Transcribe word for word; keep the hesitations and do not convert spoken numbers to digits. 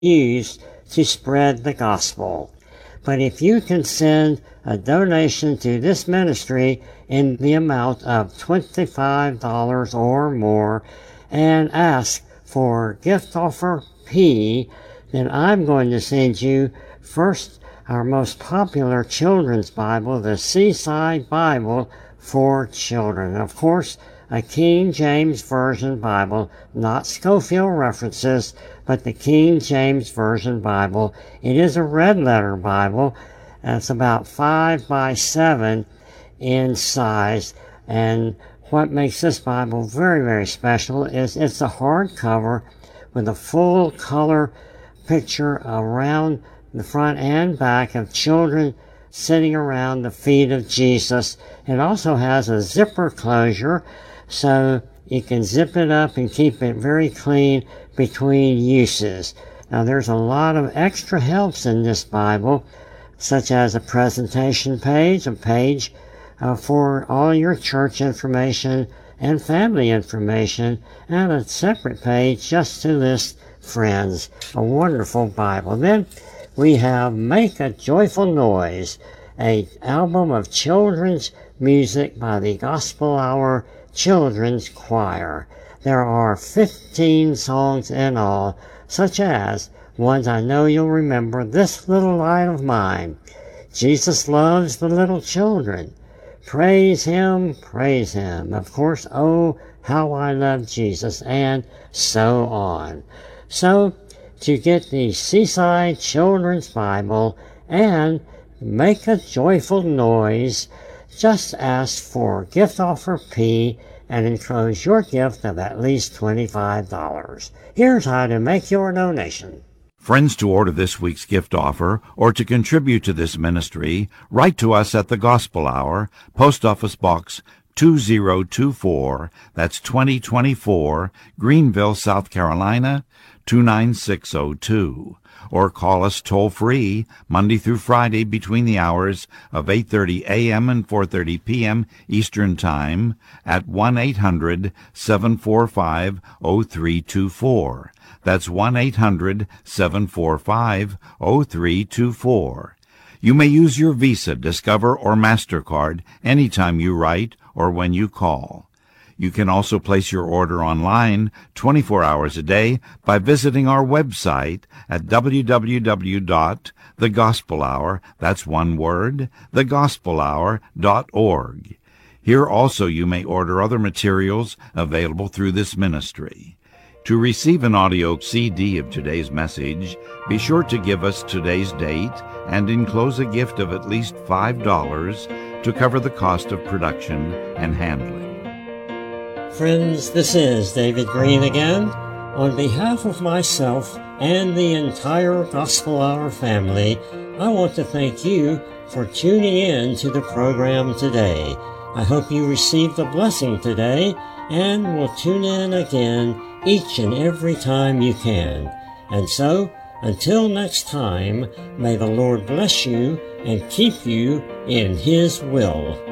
used to spread the gospel. But if you can send a donation to this ministry in the amount of twenty-five dollars or more and ask for gift offer P, then I'm going to send you first our most popular children's Bible, the Seaside Bible for Children. Of course, a King James Version Bible, not Scofield references, but the King James Version Bible. It is a red letter Bible. It's about five by seven in size. And what makes this Bible very, very special is it's a hardcover with a full color picture around the front and back of children sitting around the feet of Jesus. It also has a zipper closure, so you can zip it up and keep it very clean between uses. Now there's a lot of extra helps in this Bible, such as a presentation page, a page uh, for all your church information and family information, and a separate page just to list friends. A wonderful Bible. Then we have Make a Joyful Noise, an album of children's music by the Gospel Hour Children's Choir. There are fifteen songs in all, such as ones I know you'll remember, This Little Light of Mine, Jesus Loves the Little Children, Praise Him, Praise Him, of course, Oh, How I Love Jesus, and so on. So, to get the Seaside Children's Bible and Make a Joyful Noise, just ask for gift offer P and enclose your gift of at least twenty-five dollars. Here's how to make your donation. Friends, to order this week's gift offer or to contribute to this ministry, write to us at the Gospel Hour, Post Office Box two zero two four, that's twenty twenty-four, Greenville, South Carolina, two nine six zero two. Or call us toll-free Monday through Friday between the hours of eight thirty a.m. and four thirty p.m. Eastern Time at one eight hundred seven four five oh three two four. That's one eight hundred seven four five oh three two four. You may use your Visa, Discover, or MasterCard anytime you write or when you call. You can also place your order online twenty-four hours a day by visiting our website at w w w dot the gospel hour, that's one word, the gospel hour dot org. Here also you may order other materials available through this ministry. To receive an audio C D of today's message, be sure to give us today's date and enclose a gift of at least five dollars to cover the cost of production and handling. Friends, this is David Green again. On behalf of myself and the entire Gospel Hour family, I want to thank you for tuning in to the program today. I hope you received a blessing today and will tune in again each and every time you can. And so, until next time, may the Lord bless you and keep you in His will.